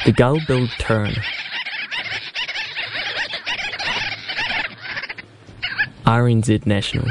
The gull-billed tern. RNZ National.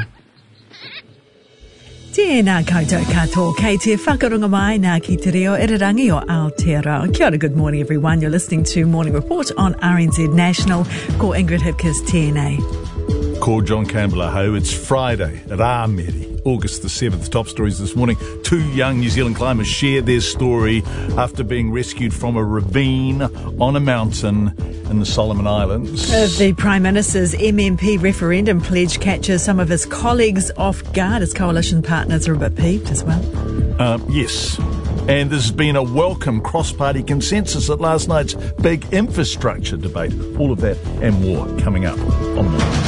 Tēnā koutou katoa, kei te whakarunga mai nā ki te reo irirangi o Aotearoa. Kia ora, good morning everyone. You're listening to Morning Report on RNZ National. Ko Ingrid Hipkiss tēnei. Ko John Campbell aho. It's Friday at Āmeri, August the 7th. Top stories this morning. 2 young New Zealand climbers shared their story after being rescued from a ravine on a mountain in the Solomon Islands. The Prime Minister's MMP referendum pledge catches some of his colleagues off guard. His coalition partners are a bit peeved as well. Yes. And there's been a welcome cross-party consensus at last night's big infrastructure debate. All of that and more coming up on the morning.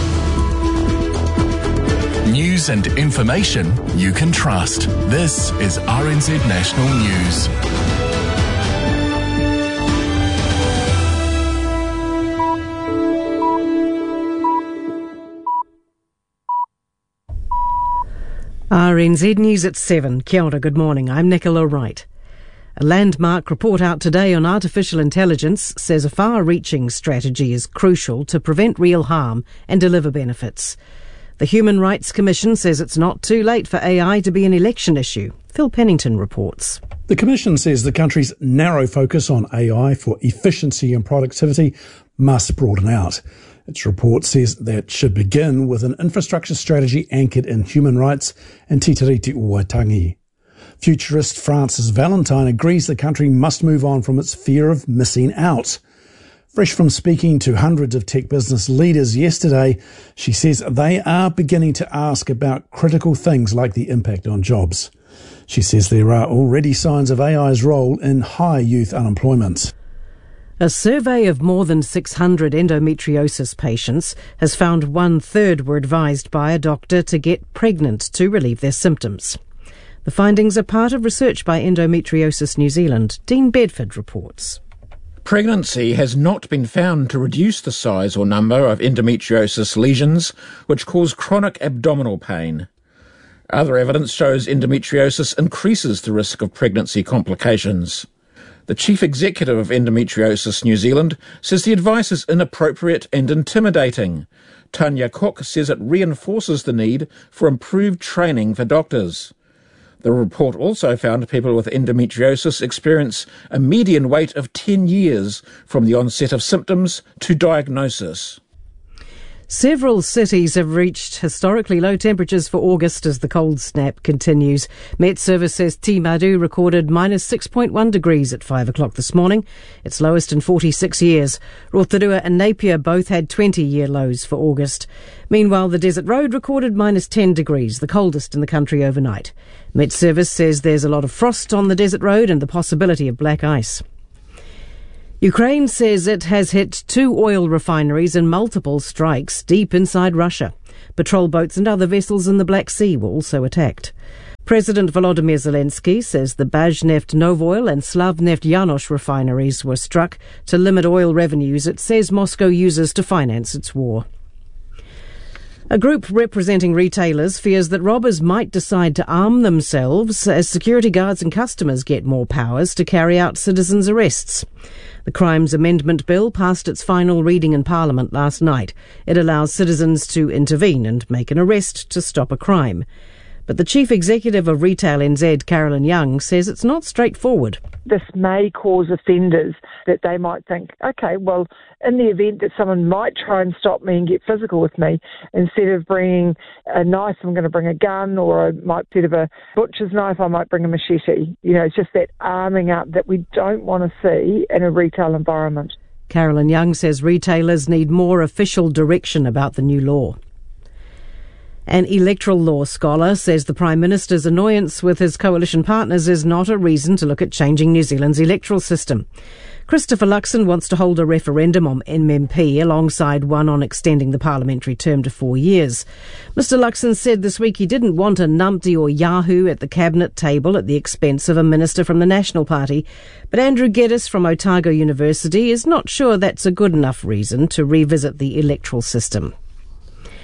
News and information you can trust. This is RNZ National News. RNZ News at 7. Kia ora, good morning. I'm Nicola Wright. A landmark report out today on artificial intelligence says a far-reaching strategy is crucial to prevent real harm and deliver benefits. The Human Rights Commission says it's not too late for AI to be an election issue. Phil Pennington reports. The Commission says the country's narrow focus on AI for efficiency and productivity must broaden out. Its report says that should begin with an infrastructure strategy anchored in human rights and Te Tiriti o Waitangi. Futurist Frances Valentine agrees the country must move on from its fear of missing out. Fresh from speaking to hundreds of tech business leaders yesterday, she says they are beginning to ask about critical things like the impact on jobs. She says there are already signs of AI's role in high youth unemployment. A survey of more than 600 endometriosis patients has found 1/3 were advised by a doctor to get pregnant to relieve their symptoms. The findings are part of research by Endometriosis New Zealand. Dean Bedford reports. Pregnancy has not been found to reduce the size or number of endometriosis lesions, which cause chronic abdominal pain. Other evidence shows endometriosis increases the risk of pregnancy complications. The Chief Executive of Endometriosis New Zealand says the advice is inappropriate and intimidating. Tanya Cook says it reinforces the need for improved training for doctors. The report also found people with endometriosis experience a median wait of 10 years from the onset of symptoms to diagnosis. Several cities have reached historically low temperatures for August as the cold snap continues. Met Service says Timaru recorded minus 6.1 degrees at 5 o'clock this morning, its lowest in 46 years. Rotorua and Napier both had 20-year lows for August. Meanwhile, the Desert Road recorded minus 10 degrees, the coldest in the country overnight. Met Service says there's a lot of frost on the Desert Road and the possibility of black ice. Ukraine says it has hit 2 oil refineries and multiple strikes deep inside Russia. Patrol boats and other vessels in the Black Sea were also attacked. President Volodymyr Zelensky says the Bazhneft Novoil and Slavneft Yanosh refineries were struck to limit oil revenues it says Moscow uses to finance its war. A group representing retailers fears that robbers might decide to arm themselves as security guards and customers get more powers to carry out citizens' arrests. The Crimes Amendment Bill passed its final reading in Parliament last night. It allows citizens to intervene and make an arrest to stop a crime. But the Chief Executive of Retail NZ, Carolyn Young, says it's not straightforward. This may cause offenders that they might think, okay, well, in the event that someone might try and stop me and get physical with me, instead of bringing a knife, I'm going to bring a gun, or instead of a butcher's knife, I might bring a machete. You know, it's just that arming up that we don't want to see in a retail environment. Carolyn Young says retailers need more official direction about the new law. An electoral law scholar says the Prime Minister's annoyance with his coalition partners is not a reason to look at changing New Zealand's electoral system. Christopher Luxon wants to hold a referendum on MMP alongside one on extending the parliamentary term to 4 years. Mr Luxon said this week he didn't want a numpty or yahoo at the cabinet table at the expense of a minister from the National Party, but Andrew Geddes from Otago University is not sure that's a good enough reason to revisit the electoral system.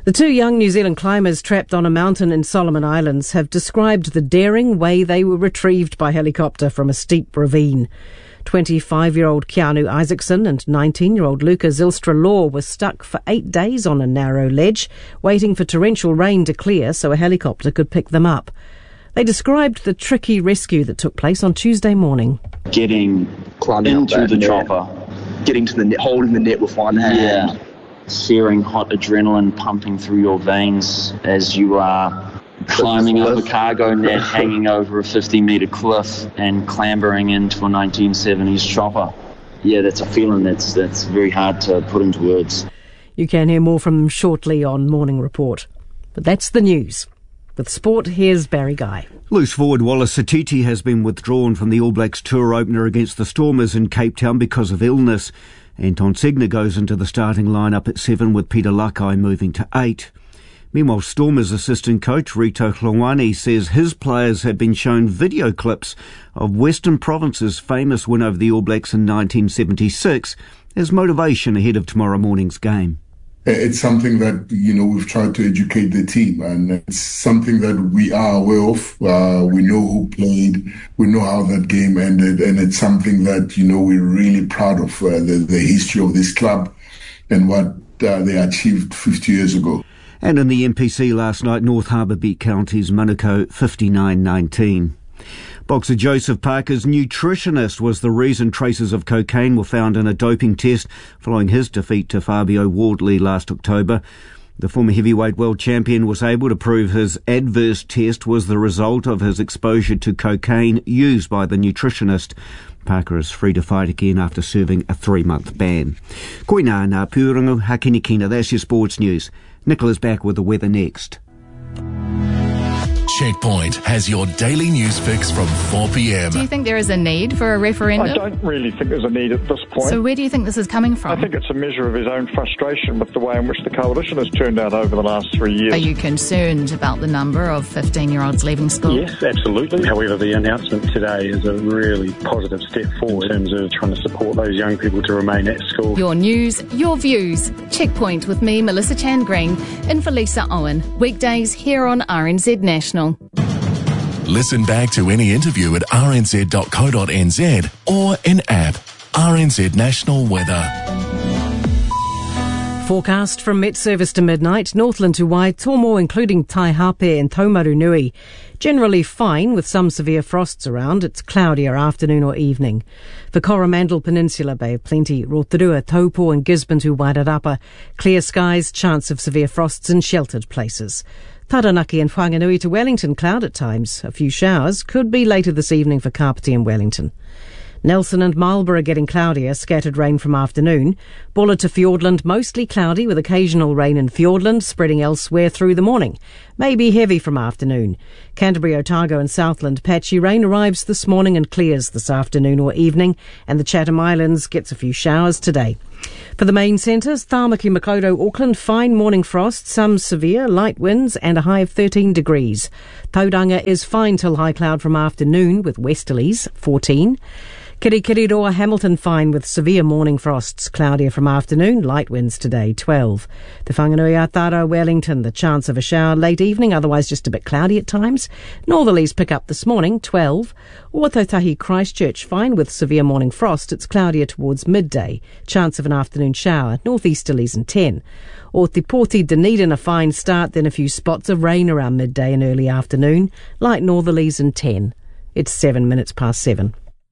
The two young New Zealand climbers trapped on a mountain in Solomon Islands have described the daring way they were retrieved by helicopter from a steep ravine. 25-year-old Keanu Isaacson and 19-year-old Luca Zylstra-Law were stuck for 8 days on a narrow ledge, waiting for torrential rain to clear so a helicopter could pick them up. They described the tricky rescue that took place on Tuesday morning. Getting into the chopper, getting to the net, holding the net with one hand, searing hot adrenaline pumping through your veins as you are climbing up a cargo net, hanging over a 50-metre cliff and clambering into a 1970s chopper. Yeah, that's a feeling that's very hard to put into words. You can hear more from them shortly on Morning Report. But that's the news. With sport, here's Barry Guy. Loose forward Wallace Satiti has been withdrawn from the All Blacks tour opener against the Stormers in Cape Town because of illness. Anton Segner goes into the starting lineup at 7 with Peter Lakai moving to 8. Meanwhile, Stormers assistant coach Rito Hlongwane says his players have been shown video clips of Western Province's famous win over the All Blacks in 1976 as motivation ahead of tomorrow morning's game. It's something that, we've tried to educate the team, and it's something that we are aware of. We know who played, we know how that game ended, and it's something that, we're really proud of, the history of this club and what they achieved 50 years ago. And in the NPC last night, North Harbour beat Counties Manukau 59-19. Boxer Joseph Parker's nutritionist was the reason traces of cocaine were found in a doping test following his defeat to Fabio Wardley last October. The former heavyweight world champion was able to prove his adverse test was the result of his exposure to cocaine used by the nutritionist. Parker is free to fight again after serving a 3-month ban. Koina ngā pūrangu hakinikina, that's your sports news. Nicola's back with the weather next. Checkpoint has your daily news fix from 4 p.m. Do you think there is a need for a referendum? I don't really think there's a need at this point. So where do you think this is coming from? I think it's a measure of his own frustration with the way in which the coalition has turned out over the last 3 years. Are you concerned about the number of 15-year-olds leaving school? Yes, absolutely. However, the announcement today is a really positive step forward in terms of trying to support those young people to remain at school. Your news, your views. Checkpoint with me, Melissa Chan Green, in for Lisa Owen. Weekdays here on RNZ National. Listen back to any interview at rnz.co.nz or in app. RNZ National Weather. Forecast from Met Service to midnight, Northland to Waitomo, including Taihape and Taumarunui. Generally fine, with some severe frosts around. It's cloudier afternoon or evening. For Coromandel Peninsula, Bay of Plenty, Rotorua, Taupo and Gisborne to Wairarapa. Clear skies, chance of severe frosts in sheltered places. Taranaki and Whanganui to Wellington, cloud at times. A few showers could be later this evening for Kapiti and Wellington. Nelson and Marlborough getting cloudier, scattered rain from afternoon. Buller to Fiordland, mostly cloudy with occasional rain in Fiordland, spreading elsewhere through the morning. Maybe heavy from afternoon. Canterbury, Otago and Southland, patchy rain arrives this morning and clears this afternoon or evening, and the Chatham Islands gets a few showers today. For the main centres, Tāmaki, Makaurau, Auckland, fine morning frost, some severe, light winds and a high of 13 degrees. Tauranga is fine till high cloud from afternoon with westerlies, 14. Kirikiriroa, Hamilton fine with severe morning frosts, cloudier from afternoon, light winds today, 12. Te Whanganui Atara, Wellington, the chance of a shower late evening, otherwise just a bit cloudy at times. Northerlies pick up this morning, 12. Ōtautahi, Christchurch fine with severe morning frost, it's cloudier towards midday, chance of an afternoon shower, northeasterlies and 10. Ōtepoti, Dunedin a fine start, then a few spots of rain around midday and early afternoon, light northerlies and 10. It's 7 minutes past 7.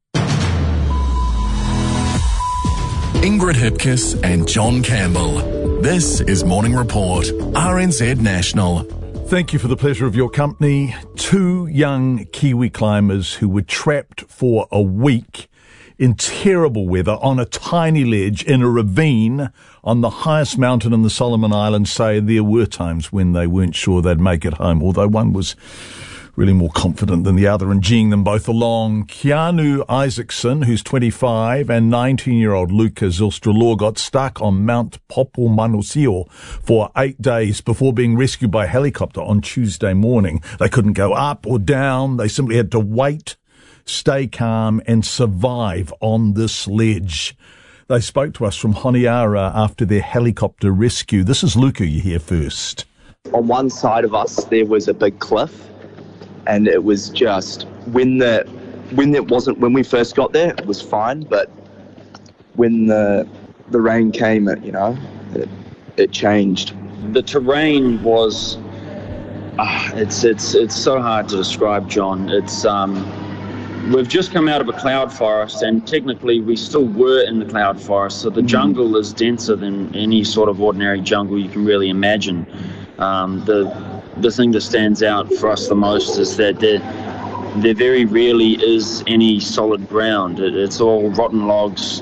Ingrid Hipkiss and John Campbell. This is Morning Report, RNZ National. Thank you for the pleasure of your company. 2 young Kiwi climbers who were trapped for a week in terrible weather on a tiny ledge in a ravine on the highest mountain in the Solomon Islands say there were times when they weren't sure they'd make it home, although one was really more confident than the other and geeing them both along. Keanu Isaacson, who's 25, and 19-year-old Luca Zylstra-Law got stuck on Mount Popomanusio for 8 days before being rescued by helicopter on Tuesday morning. They couldn't go up or down. They simply had to wait, stay calm, and survive on this ledge. They spoke to us from Honiara after their helicopter rescue. This is Luca you hear first. on one side of us there was a big cliff, and it was just when we first got there it was fine, but when the rain came, it changed. The terrain was it's so hard to describe, John. It's we've just come out of a cloud forest, and technically we still were in the cloud forest, so the jungle is denser than any sort of ordinary jungle you can really imagine. The thing that stands out for us the most is that there very rarely is any solid ground. It's all rotten logs,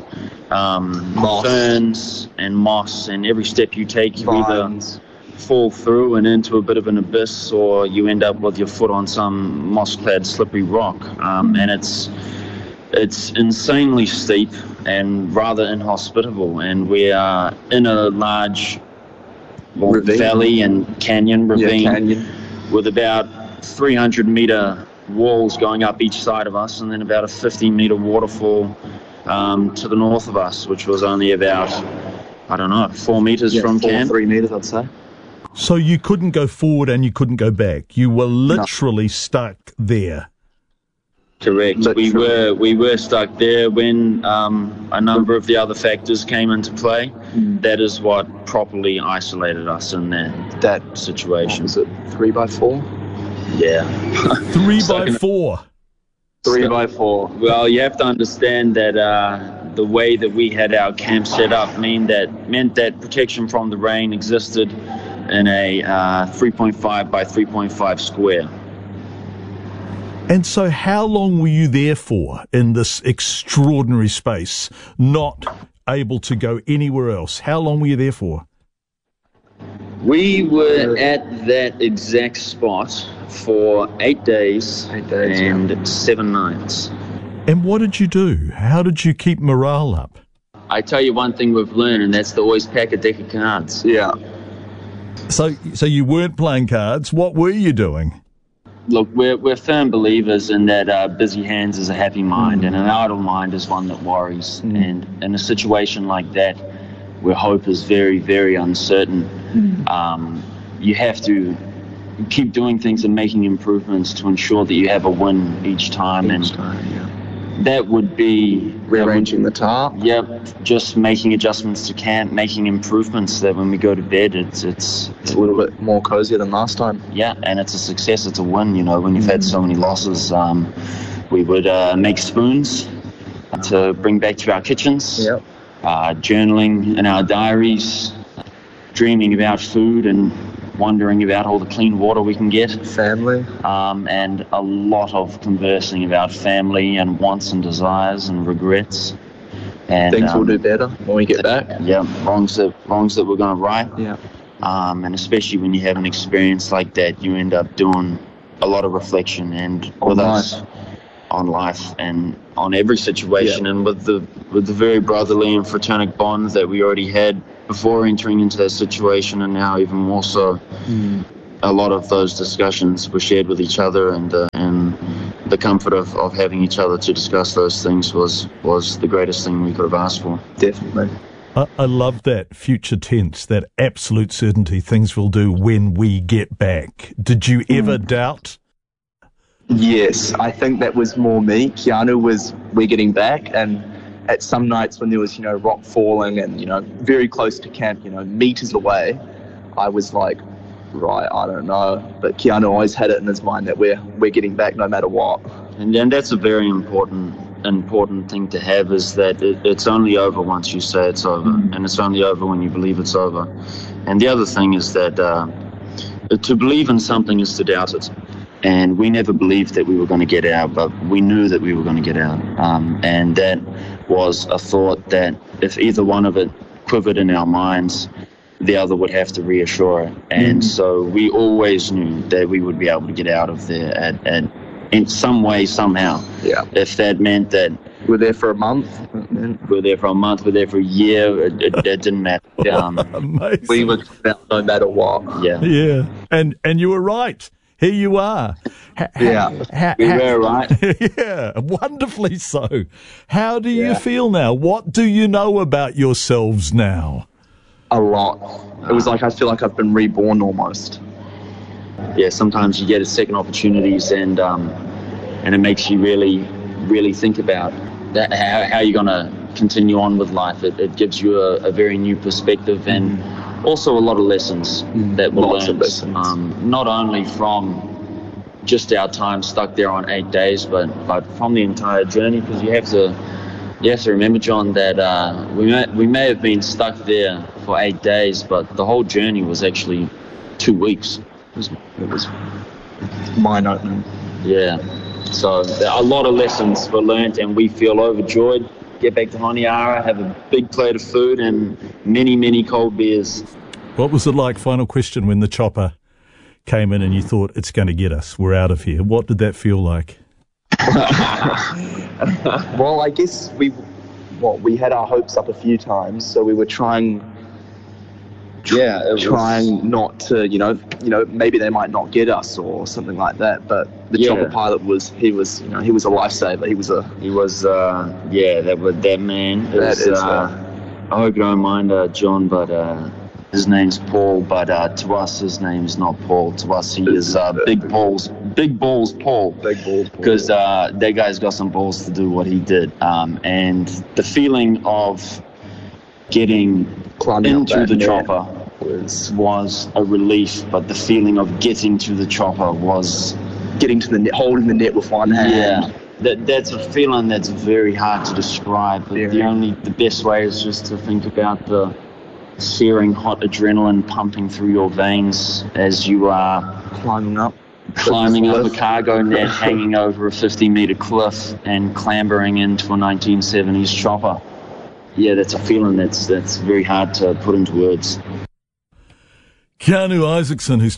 ferns and moss, and every step you take you either fall through and into a bit of an abyss, or you end up with your foot on some moss-clad slippery rock. And it's insanely steep and rather inhospitable, and we are in a large valley and ravine with about 300-metre walls going up each side of us, and then about a 15-metre waterfall to the north of us, which was only about, 4 metres from camp. 3 metres, I'd say. So you couldn't go forward and you couldn't go back. You were literally stuck there. Correct. Literally. We were stuck there when a number of the other factors came into play. That is what properly isolated us in that situation. Was it 3x4? Yeah. 3x4. 3x4. Well, you have to understand that the way that we had our camp set up meant that protection from the rain existed in a 3.5 by 3.5 square. And so how long were you there for in this extraordinary space, not able to go anywhere else? How long were you there for? We were at that exact spot for 8 days, and 7 nights. And what did you do? How did you keep morale up? I tell you one thing we've learned, and that's to always pack a deck of cards. Yeah. So you weren't playing cards. What were you doing? Look, we're firm believers in that busy hands is a happy mind, and an idle mind is one that worries. And in a situation like that, where hope is very, very uncertain, you have to keep doing things and making improvements to ensure that you have a win each time. That would be rearranging the tarp. Yep, just making adjustments to camp, making improvements that when we go to bed, it's a little bit more cozier than last time. Yeah, and it's a success. It's a win. When you've had so many losses, we would make spoons to bring back to our kitchens. Yep. Journaling in our diaries, dreaming about food and wondering about all the clean water we can get. Family. And a lot of conversing about family and wants and desires and regrets. And things we'll do better when we get back. Yeah, wrongs that we're going to right. Yeah. And especially when you have an experience like that, you end up doing a lot of reflection and with us on life and on every situation, and with the very brotherly and fraternic bonds that we already had before entering into that situation, and now even more so. A lot of those discussions were shared with each other, and the comfort of having each other to discuss those things was the greatest thing we could have asked for. Definitely. I love that future tense, that absolute certainty things will do when we get back. Did you ever doubt? Yes, I think that was more me. Keanu was, we're getting back, and at some nights when there was, rock falling and, very close to camp, meters away, I was like, right, I don't know. But Keanu always had it in his mind that we're getting back no matter what. And that's a very important thing to have, is that it's only over once you say it's over, and it's only over when you believe it's over. And the other thing is that to believe in something is to doubt it. And we never believed that we were going to get out, but we knew that we were going to get out. And that was a thought that if either one of it quivered in our minds, the other would have to reassure it. And so we always knew that we would be able to get out of there in some way, somehow. Yeah. If that meant that we're there for a month, we're there for a year, it didn't matter. We would no matter what. Yeah. And you were right. Here you are. We were right. Yeah, wonderfully so. How do you feel now? What do you know about yourselves now? A lot. It was like I feel like I've been reborn almost. sometimes you get second opportunities, and it makes you really think about how you're going to continue on with life. It gives you a very new perspective, and also a lot of lessons that were learned, not only from just our time stuck there on 8 days, but from the entire journey, because you have to remember, John, that we may have been stuck there for 8 days, but the whole journey was actually 2 weeks. It was mind-opening. Yeah. So a lot of lessons were learned, and we feel overjoyed. Get back to Honiara, have a big plate of food and many, many cold beers. What was it like, final question, when the chopper came in and you thought, it's going to get us, we're out of here? What did that feel like? Well, I guess we had our hopes up a few times, so we were trying not to, maybe they might not get us or something like that. But the chopper pilot was a lifesaver. That man. I hope you don't mind, John, but his name's Paul. But to us, his name's not Paul. To us, he is Big Balls Paul. Because that guy's got some balls to do what he did. And the feeling of climbing into the chopper was a relief, but the feeling of getting to the chopper was getting to the net, holding the net with one hand. Yeah, that's a feeling that's very hard to describe. But the best way is just to think about the searing hot adrenaline pumping through your veins as you are climbing up a cargo net, hanging over a 50-metre cliff and clambering into a 1970s chopper. Yeah, that's a feeling that's very hard to put into words. Keanu Isaacson, who's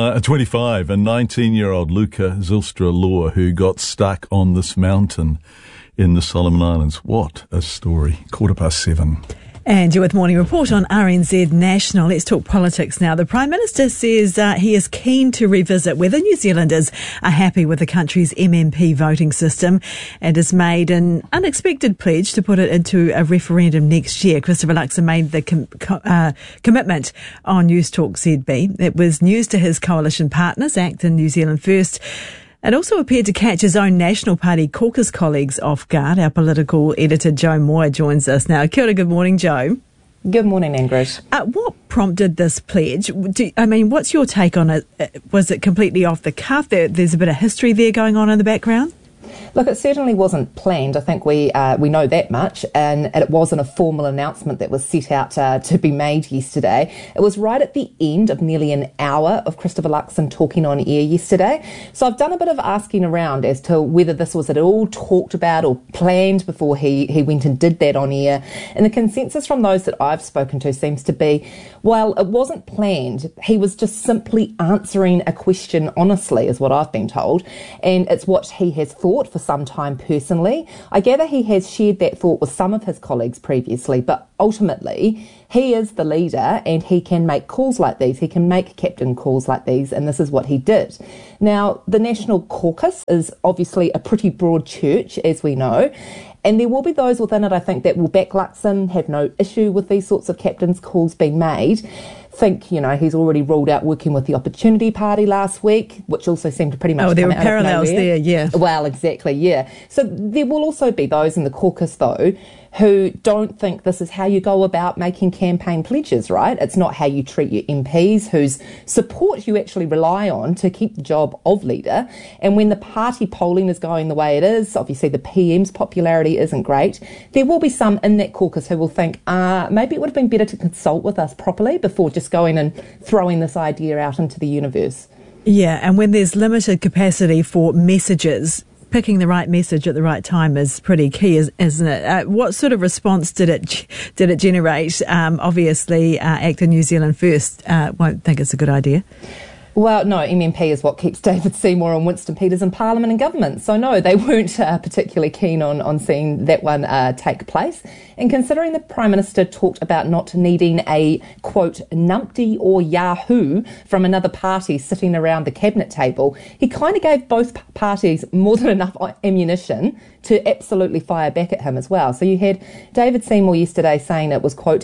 25, and 19-year-old Luca Zylstra-Lohr, who got stuck on this mountain in the Solomon Islands. What a story. 7:15. And you're with Morning Report on RNZ National. Let's talk politics now. The Prime Minister says he is keen to revisit whether New Zealanders are happy with the country's MMP voting system, and has made an unexpected pledge to put it into a referendum next year. Christopher Luxon made the commitment on News Talk ZB. It was news to his coalition partners, ACT and New Zealand First. It also appeared to catch his own National Party caucus colleagues off guard. Our political editor, Joe Moore, joins us now. Kia ora, good morning, Joe. Good morning, Ingrid. What prompted this pledge? What's your take on it? Was it completely off the cuff? There's a bit of history there going on in the background? Look, it certainly wasn't planned. I think we know that much, and it wasn't a formal announcement that was set out to be made yesterday. It was right at the end of nearly an hour of Christopher Luxon talking on air yesterday. So I've done a bit of asking around as to whether this was at all talked about or planned before he went and did that on air. And the consensus from those that I've spoken to seems to be, well, it wasn't planned. He was just simply answering a question honestly, is what I've been told. And it's what he has thought for some time personally. I gather he has shared that thought with some of his colleagues previously, but ultimately he is the leader and he can make calls like these. He can make captain calls like these, and this is what he did. Now, the National Caucus is obviously a pretty broad church, as we know, and there will be those within it, I think, that will back Luxon, have no issue with these sorts of captain's calls being made. Think, he's already ruled out working with the Opportunity Party last week, which also seemed to pretty much there come were out parallels of nowhere. there, yeah. Well, exactly, yeah. So there will also be those in the caucus, though, who don't think this is how you go about making campaign pledges, right? It's not how you treat your MPs, whose support you actually rely on to keep the job of leader. And when the party polling is going the way it is, obviously the PM's popularity isn't great, there will be some in that caucus who will think, maybe it would have been better to consult with us properly before just going and throwing this idea out into the universe. Yeah, and when there's limited capacity for messages, picking the right message at the right time is pretty key, isn't it? What sort of response did it generate? Obviously, ACT and New Zealand First won't think it's a good idea. Well, no, MMP is what keeps David Seymour and Winston Peters in Parliament and government. So no, they weren't particularly keen on seeing that one take place. And considering the Prime Minister talked about not needing a, quote, numpty or yahoo from another party sitting around the cabinet table, he kind of gave both parties more than enough ammunition to absolutely fire back at him as well. So you had David Seymour yesterday saying it was, quote, an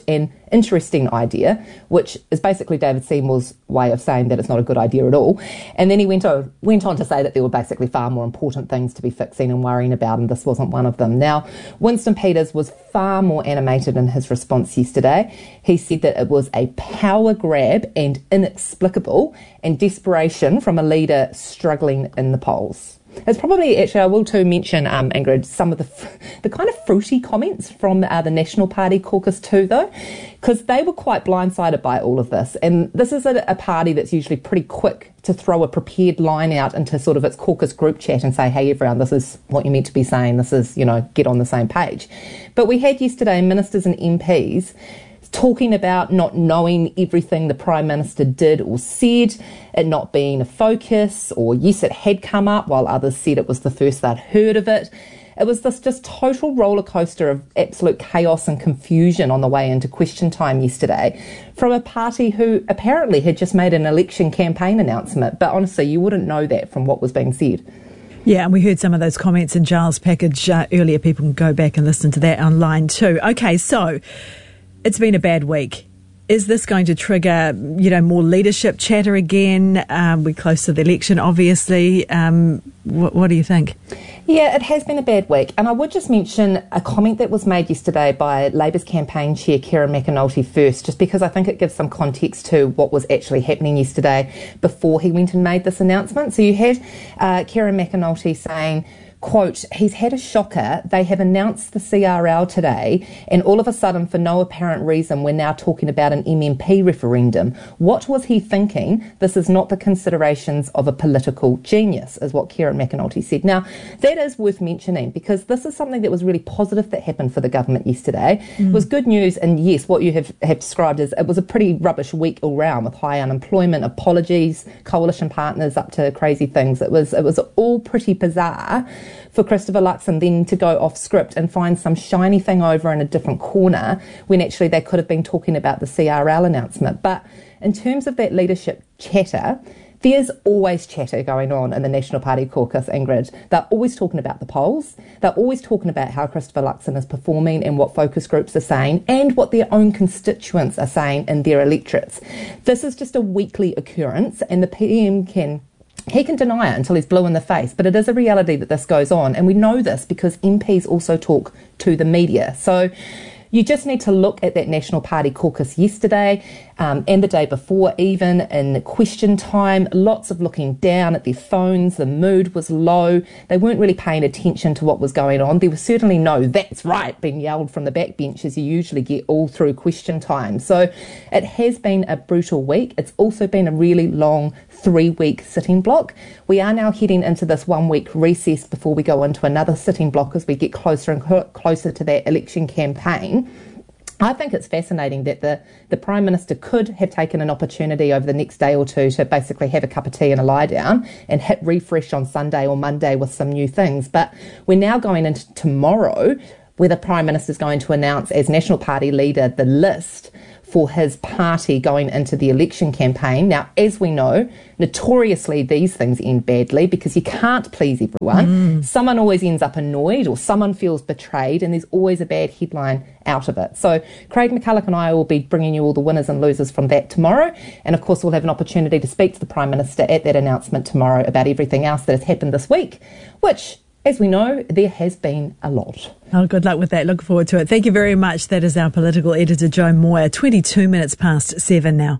interesting idea, which is basically David Seymour's way of saying that it's not a good idea at all. And then he went on to say that there were basically far more important things to be fixing and worrying about, and this wasn't one of them. Now, Winston Peters was far more animated in his response yesterday. He said that it was a power grab and inexplicable, and desperation from a leader struggling in the polls. It's probably, actually, I will too mention, Ingrid, some of the kind of fruity comments from the National Party caucus too, though, because they were quite blindsided by all of this. And this is a party that's usually pretty quick to throw a prepared line out into sort of its caucus group chat and say, hey, everyone, this is what you're meant to be saying. This is, get on the same page. But we had yesterday ministers and MPs talking about not knowing everything the Prime Minister did or said, it not being a focus, or yes, it had come up, while others said it was the first they'd heard of it. It was this just total roller coaster of absolute chaos and confusion on the way into question time yesterday from a party who apparently had just made an election campaign announcement. But honestly, you wouldn't know that from what was being said. Yeah, and we heard some of those comments in Giles' package earlier. People can go back and listen to that online too. Okay, so it's been a bad week. Is this going to trigger, more leadership chatter again? We're close to the election, obviously. What do you think? Yeah, it has been a bad week. And I would just mention a comment that was made yesterday by Labour's campaign chair, Kieran McAnulty, first, just because I think it gives some context to what was actually happening yesterday before he went and made this announcement. So you had Kieran McAnulty saying, quote, he's had a shocker. They have announced the CRL today, and all of a sudden, for no apparent reason, we're now talking about an MMP referendum. What was he thinking? This is not the considerations of a political genius, is what Kieran McAnulty said. Now, that is worth mentioning, because this is something that was really positive that happened for the government yesterday. It was good news, and yes, what you have described is it was a pretty rubbish week all round, with high unemployment, apologies, coalition partners up to crazy things. It was all pretty bizarre for Christopher Luxon then to go off script and find some shiny thing over in a different corner when actually they could have been talking about the CRL announcement. But in terms of that leadership chatter, there's always chatter going on in the National Party caucus, Ingrid. They're always talking about the polls. They're always talking about how Christopher Luxon is performing and what focus groups are saying and what their own constituents are saying in their electorates. This is just a weekly occurrence, and the PM can deny it until he's blue in the face, but it is a reality that this goes on, and we know this because MPs also talk to the media. So you just need to look at that National Party caucus yesterday and the day before, even in question time, lots of looking down at their phones. The mood was low. They weren't really paying attention to what was going on. There was certainly no "that's right" being yelled from the backbench as you usually get all through question time. So it has been a brutal week. It's also been a really long 3-week sitting block. We are now heading into this 1-week recess before we go into another sitting block as we get closer and closer to that election campaign. I think it's fascinating that the Prime Minister could have taken an opportunity over the next day or two to basically have a cup of tea and a lie down and hit refresh on Sunday or Monday with some new things. But we're now going into tomorrow where the Prime Minister is going to announce as National Party leader the list for his party going into the election campaign. Now, as we know, notoriously these things end badly because you can't please everyone. Someone always ends up annoyed or someone feels betrayed, and there's always a bad headline out of it. So Craig McCulloch and I will be bringing you all the winners and losers from that tomorrow. And of course, we'll have an opportunity to speak to the Prime Minister at that announcement tomorrow about everything else that has happened this week, which, as we know, there has been a lot. Oh, good luck with that. Look forward to it. Thank you very much. That is our political editor, Joe Moyer. 22 minutes past 7 now.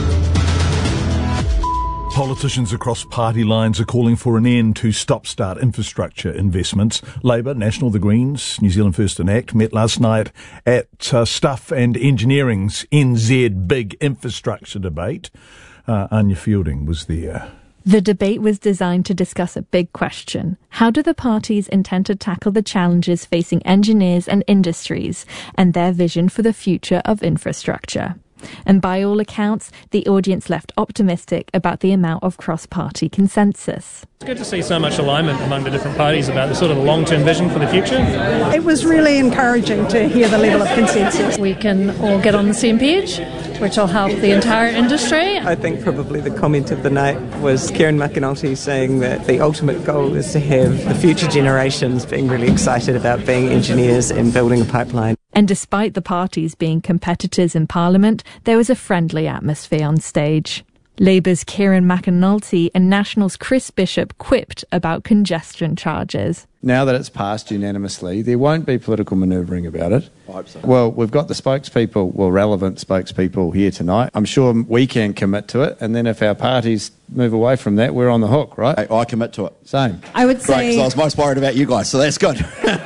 Politicians across party lines are calling for an end to stop-start infrastructure investments. Labour, National, the Greens, New Zealand First and ACT met last night at Stuff and Engineering's NZ Big Infrastructure Debate. Anya Fielding was there. The debate was designed to discuss a big question. How do the parties intend to tackle the challenges facing engineers and industries and their vision for the future of infrastructure? And by all accounts, the audience left optimistic about the amount of cross-party consensus. It's good to see so much alignment among the different parties about the sort of long-term vision for the future. It was really encouraging to hear the level of consensus. We can all get on the same page, which will help the entire industry. I think probably the comment of the night was Kieran McAnulty saying that the ultimate goal is to have the future generations being really excited about being engineers and building a pipeline. And despite the parties being competitors in Parliament, there was a friendly atmosphere on stage. Labour's Kieran McAnulty and National's Chris Bishop quipped about congestion charges. Now that it's passed unanimously, there won't be political manoeuvring about it. I hope so. Well, we've got the relevant spokespeople here tonight. I'm sure we can commit to it, and then if our parties move away from that, we're on the hook, right? I commit to it. Same. I would say... Great, because I was most worried about you guys, so that's good.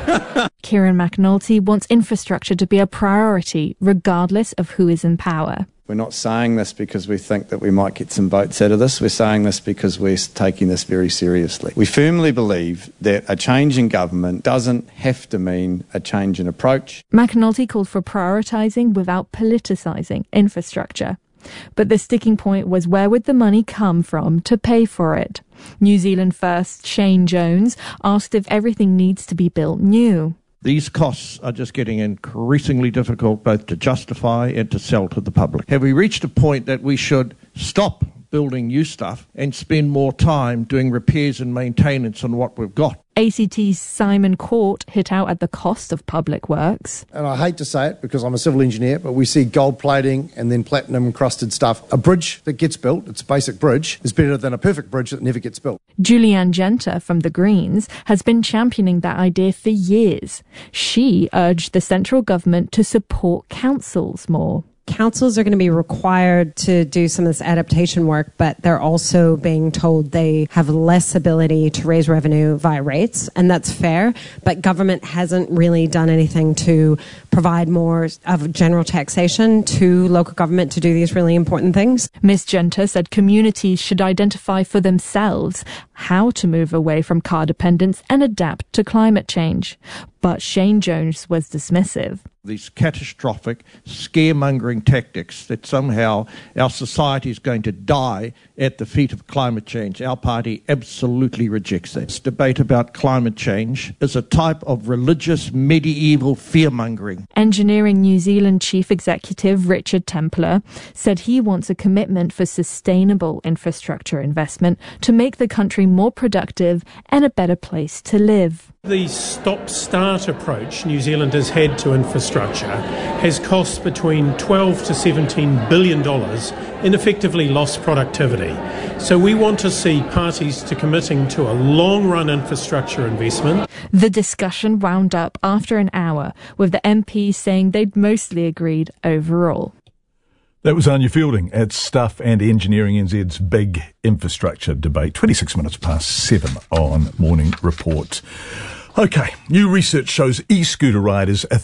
Kieran McAnulty wants infrastructure to be a priority, regardless of who is in power. We're not saying this because we think that we might get some votes out of this. We're saying this because we're taking this very seriously. We firmly believe that a change in government doesn't have to mean a change in approach. McAnulty called for prioritising without politicising infrastructure. But the sticking point was, where would the money come from to pay for it? New Zealand First Shane Jones asked if everything needs to be built new. These costs are just getting increasingly difficult both to justify and to sell to the public. Have we reached a point that we should stop building new stuff and spend more time doing repairs and maintenance on what we've got? ACT's Simon Court hit out at the cost of public works. And I hate to say it because I'm a civil engineer, but we see gold plating and then platinum encrusted stuff. A bridge that gets built, it's a basic bridge, is better than a perfect bridge that never gets built. Julianne Genter from the Greens has been championing that idea for years. She urged the central government to support councils more. Councils are going to be required to do some of this adaptation work, but they're also being told they have less ability to raise revenue via rates, and that's fair, but government hasn't really done anything to provide more of general taxation to local government to do these really important things. Ms. Genter said communities should identify for themselves how to move away from car dependence and adapt to climate change. But Shane Jones was dismissive. These catastrophic, scaremongering tactics that somehow our society is going to die at the feet of climate change. Our party absolutely rejects that. This debate about climate change is a type of religious medieval fear-mongering. Engineering New Zealand Chief Executive Richard Templer said he wants a commitment for sustainable infrastructure investment to make the country more productive and a better place to live. The stop-start approach New Zealand has had to infrastructure has cost between $12 to $17 billion in effectively lost productivity. So we want to see parties to committing to a long-run infrastructure investment. The discussion wound up after an hour, with the MPs saying they'd mostly agreed overall. That was Anya Fielding at Stuff and Engineering NZ's big infrastructure debate. 26 minutes past 7 on Morning Report. OK, new research shows e-scooter riders are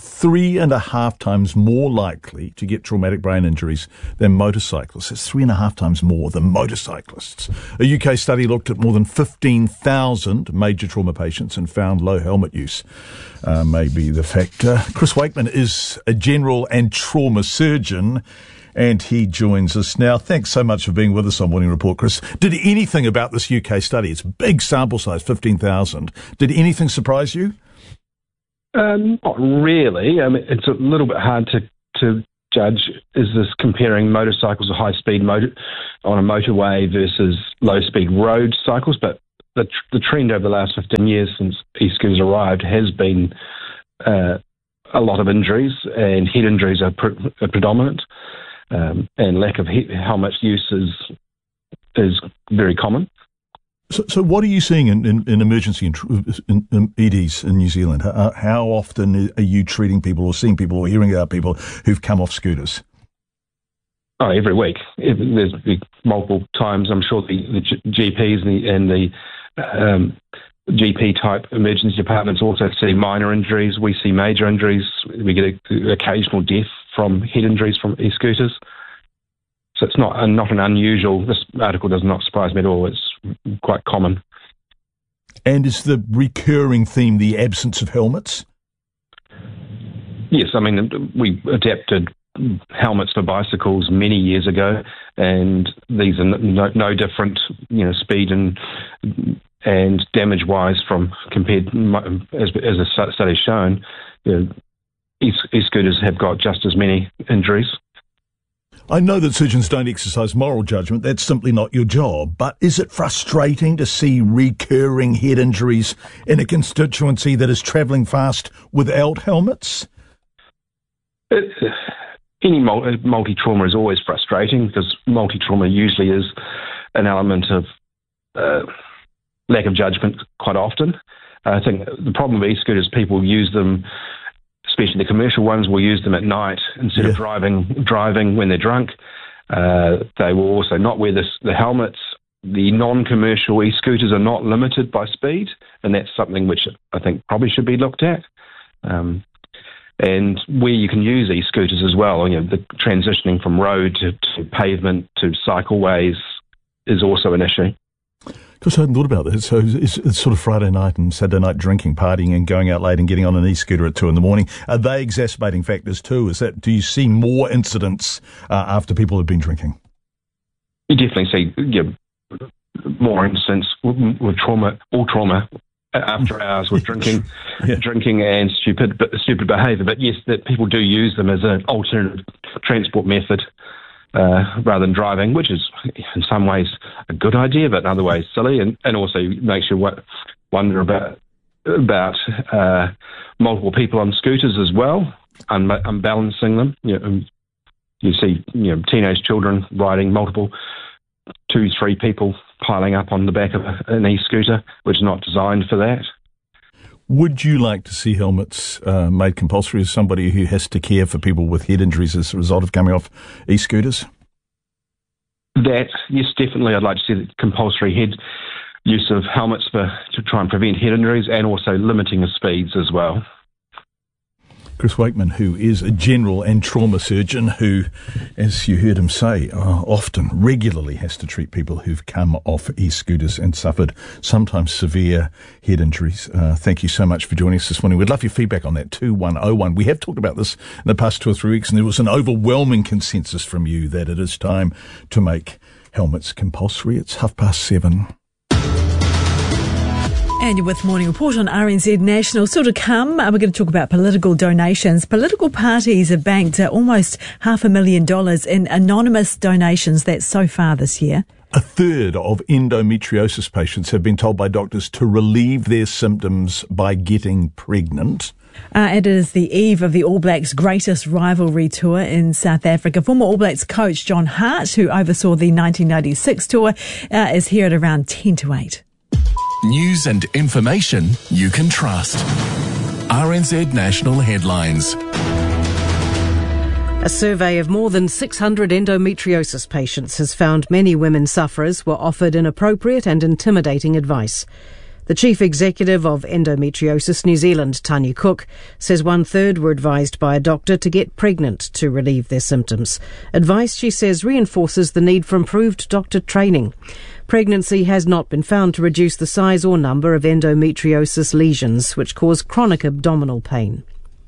3.5 times more likely to get traumatic brain injuries than motorcyclists. It's 3.5 times more than motorcyclists. A UK study looked at more than 15,000 major trauma patients and found low helmet use may be the factor. Chris Wakeman is a general and trauma surgeon, and he joins us now. Thanks so much for being with us on Morning Report, Chris. Did anything about this UK study? It's a big sample size, 15,000. Did anything surprise you? Not really. I mean, it's a little bit hard to judge. Is this comparing motorcycles or high-speed on a motorway versus low-speed road cycles? But the trend over the last 15 years since e-scooters arrived has been a lot of injuries, and head injuries are predominant. And lack of helmet use is very common. So what are you seeing in emergency in EDs in New Zealand? How often are you treating people or seeing people or hearing about people who've come off scooters? Oh, every week. There's multiple times. I'm sure the GPs and the GP-type emergency departments also see minor injuries. We see major injuries. We get occasional death from head injuries from e-scooters. So it's not an unusual. This article does not surprise me at all. It's quite common. And is the recurring theme the absence of helmets? Yes, I mean, we adapted helmets for bicycles many years ago, and these are no different, speed and damage-wise from compared, as the study's shown. E-scooters have got just as many injuries. I know that surgeons don't exercise moral judgment. That's simply not your job. But is it frustrating to see recurring head injuries in a constituency that is travelling fast without helmets? Any multi-trauma is always frustrating because multi-trauma usually is an element of lack of judgment quite often. I think the problem with e-scooters, people use them, especially the commercial ones, will use them at night instead of driving when they're drunk. They will also not wear the helmets. The non-commercial e-scooters are not limited by speed, and that's something which I think probably should be looked at. And where you can use e-scooters as well, the transitioning from road to pavement to cycleways is also an issue. Because I hadn't thought about this. So it's sort of Friday night and Saturday night drinking, partying and going out late and getting on an e-scooter at 2 a.m. Are they exacerbating factors too? Do you see more incidents after people have been drinking? You definitely see more incidents with trauma after hours with drinking and stupid behaviour. But yes, that people do use them as an alternative transport method. Rather than driving, which is in some ways a good idea, but in other ways silly, and also makes you wonder about multiple people on scooters as well, unbalancing them. You see teenage children riding multiple 2-3 people piling up on the back of an e-scooter, which is not designed for that. Would you like to see helmets made compulsory as somebody who has to care for people with head injuries as a result of coming off e-scooters? Yes, definitely. I'd like to see the compulsory use of helmets to try and prevent head injuries, and also limiting the speeds as well. Chris Wakeman, who is a general and trauma surgeon who, as you heard him say, often, regularly has to treat people who've come off e-scooters and suffered sometimes severe head injuries. Thank you so much for joining us this morning. We'd love your feedback on that, 2101. We have talked about this in the past 2 or 3 weeks, and there was an overwhelming consensus from you that it is time to make helmets compulsory. It's 7:30. And you're with Morning Report on RNZ National. Still to come, we're going to talk about political donations. Political parties have banked almost $500,000 in anonymous donations. That's so far this year. A third of endometriosis patients have been told by doctors to relieve their symptoms by getting pregnant. It is the eve of the All Blacks' greatest rivalry tour in South Africa. Former All Blacks coach John Hart, who oversaw the 1996 tour, is here at around 7:50. News and information you can trust. RNZ National Headlines. A survey of more than 600 endometriosis patients has found many women sufferers were offered inappropriate and intimidating advice. The Chief Executive of Endometriosis New Zealand, Tanya Cook, says 1/3 were advised by a doctor to get pregnant to relieve their symptoms. Advice, she says, reinforces the need for improved doctor training. Pregnancy has not been found to reduce the size or number of endometriosis lesions, which cause chronic abdominal pain.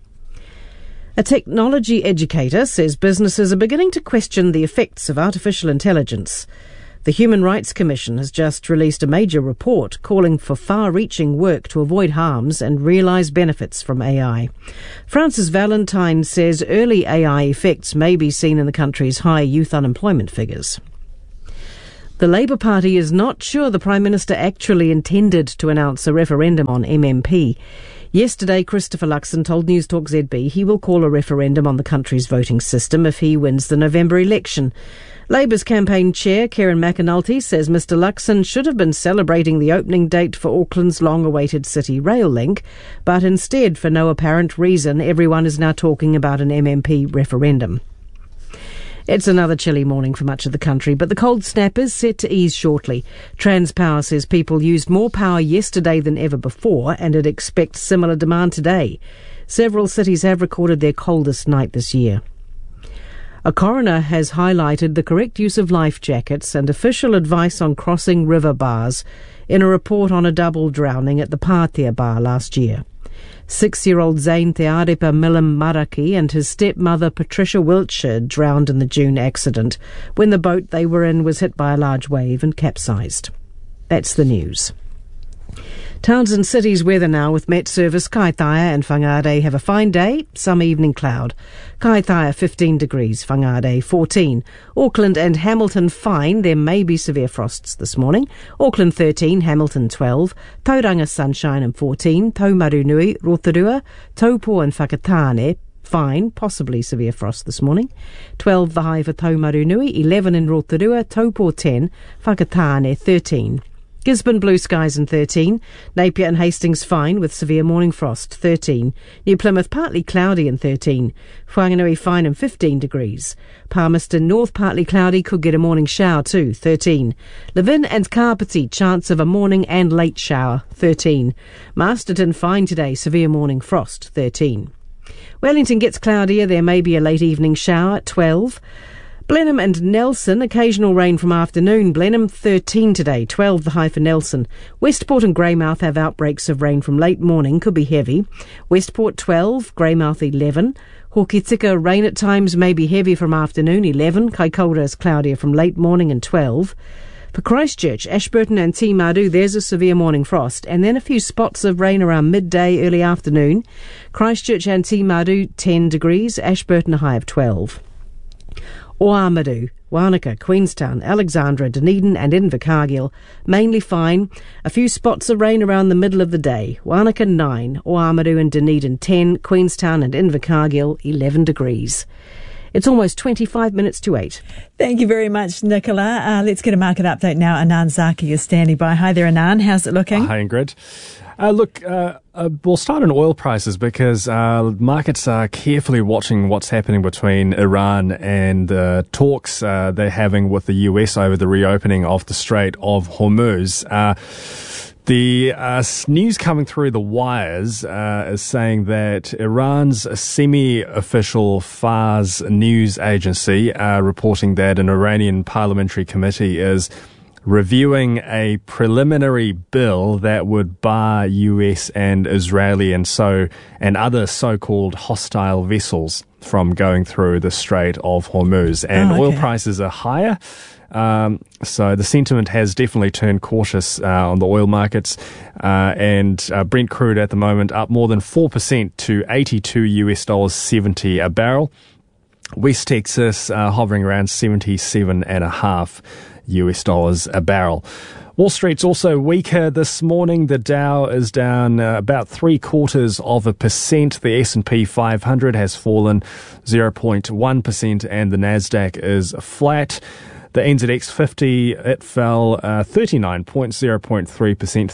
A technology educator says businesses are beginning to question the effects of artificial intelligence. The Human Rights Commission has just released a major report calling for far-reaching work to avoid harms and realise benefits from AI. Francis Valentine says early AI effects may be seen in the country's high youth unemployment figures. The Labour Party is not sure the Prime Minister actually intended to announce a referendum on MMP. Yesterday, Christopher Luxon told Newstalk ZB he will call a referendum on the country's voting system if he wins the November election. Labour's campaign chair, Karen McAnulty, says Mr Luxon should have been celebrating the opening date for Auckland's long-awaited City Rail link, but instead, for no apparent reason, everyone is now talking about an MMP referendum. It's another chilly morning for much of the country, but the cold snap is set to ease shortly. Transpower says people used more power yesterday than ever before, and it expects similar demand today. Several cities have recorded their coldest night this year. A coroner has highlighted the correct use of life jackets and official advice on crossing river bars in a report on a double drowning at the Pātea Bar last year. 6-year-old Zane Tearepa Milam Maraki and his stepmother Patricia Wiltshire drowned in the June accident when the boat they were in was hit by a large wave and capsized. That's the news. Towns and cities weather now with Met Service. Kaitaia and Whangarei have a fine day, some evening cloud. Kaitaia 15 degrees, Whangarei 14. Auckland and Hamilton fine, there may be severe frosts this morning. Auckland 13, Hamilton 12. Tauranga sunshine and 14. Taumarunui, Rotorua, Taupo and Whakatane, fine, possibly severe frost this morning. 12 the high for Taumarunui, 11 in Rotorua, Taupo 10, Whakatane 13. Gisborne blue skies and 13. Napier and Hastings fine with severe morning frost 13. New Plymouth partly cloudy and 13. Whanganui fine and 15 degrees. Palmerston north partly cloudy, could get a morning shower too 13. Levin and Carpety chance of a morning and late shower 13. Masterton fine today, severe morning frost 13. Wellington gets cloudier, there may be a late evening shower 12. Blenheim and Nelson, occasional rain from afternoon. Blenheim 13 today, 12 the high for Nelson. Westport and Greymouth have outbreaks of rain from late morning, could be heavy. Westport 12, Greymouth 11. Hokitika, rain at times may be heavy from afternoon, 11. Kaikoura is cloudier from late morning and 12. For Christchurch, Ashburton and Timaru, there's a severe morning frost, and then a few spots of rain around midday, early afternoon. Christchurch and Timaru 10 degrees, Ashburton a high of 12. Oamaru, Wanaka, Queenstown, Alexandra, Dunedin and Invercargill, mainly fine. A few spots of rain around the middle of the day. Wanaka 9, Oamaru and Dunedin 10, Queenstown and Invercargill 11 degrees. It's almost 25 minutes to 8. Thank you very much, Nicola. Let's get a market update now. Anand Zaki is standing by. Hi there, Anand. How's it looking? Hi, Ingrid. We'll start on oil prices because markets are carefully watching what's happening between Iran and the talks they're having with the US over the reopening of the Strait of Hormuz. The news coming through the wires is saying that Iran's semi-official Fars news agency reporting that an Iranian parliamentary committee is reviewing a preliminary bill that would bar US and Israeli and other so-called hostile vessels from going through the Strait of Hormuz. And oil prices are higher. So the sentiment has definitely turned cautious on the oil markets, and Brent crude at the moment up more than 4% to $82.70 a barrel. West Texas hovering around $77.50 a barrel. Wall Street's also weaker this morning. The Dow is down about 0.75%. The S&P 500 has fallen 0.1%, and the Nasdaq is flat. The NZX 50, it fell 39 points, 0.3%,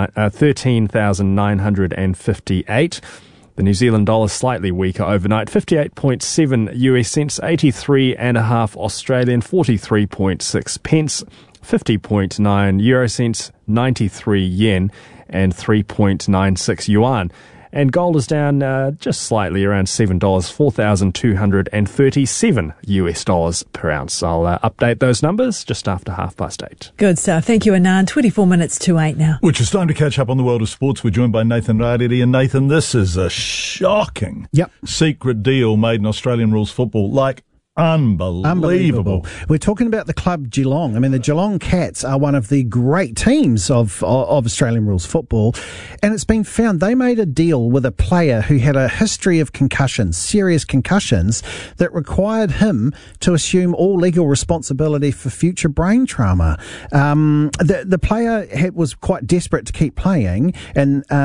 13,958. The New Zealand dollar slightly weaker overnight, 58.7 US cents, 83.5 Australian, 43.6 pence, 50.9 euro cents, 93 yen, and 3.96 yuan. And gold is down just slightly, around $7, $4,237 US dollars per ounce. I'll update those numbers just after 8:30. Good stuff. Thank you, Anand. 24 minutes to 8 now. Which is time to catch up on the world of sports. We're joined by Nathan Raredi. And Nathan, this is a shocking secret deal made in Australian rules football. Like, unbelievable. We're talking about the club Geelong. I mean, the Geelong Cats are one of the great teams of Australian rules football, and it's been found they made a deal with a player who had a history of concussions, serious concussions, that required him to assume all legal responsibility for future brain trauma. The player was quite desperate to keep playing, and